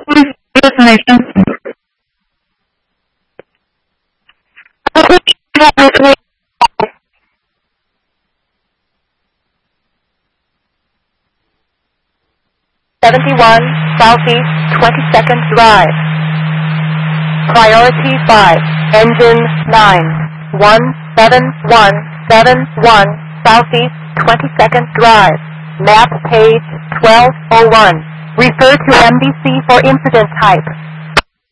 Destination. 71 Southeast 22nd Drive. Priority 5, Engine 9, 17171 Southeast 22nd Drive. Map page 1201. Refer to MDC for incident type.